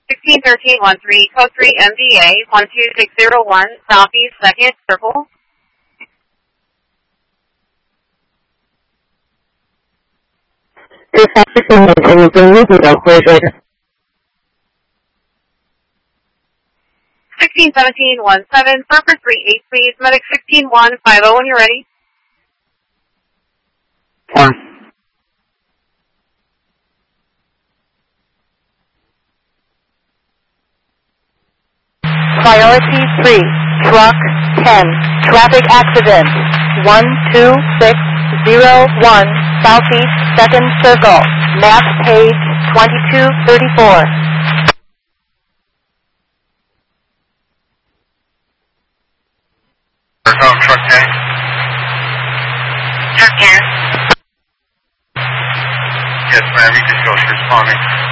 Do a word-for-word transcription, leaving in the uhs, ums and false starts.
sixteen thirteen one three, code three M D A, one two six zero one, Southeast second Circle. This afternoon, can you bring me to the operator? sixteen seventeen one seven, Purpose three eight, please. Medic sixteen one five zero when you're ready. One. Priority three, truck ten, traffic accident, one two six zero one, Southeast second Circle, map page twenty-two thirty-four. Home, truck ten. Truck ten. Yes, ma'am, you can go. She's responding.